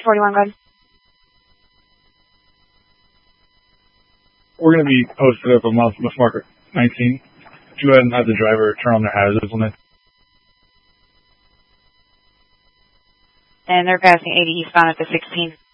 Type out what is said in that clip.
41, go ahead. We're going to be posted up on West Market 19. Go ahead and have the driver turn on their hazards on it. And they're passing 80 eastbound at the 16.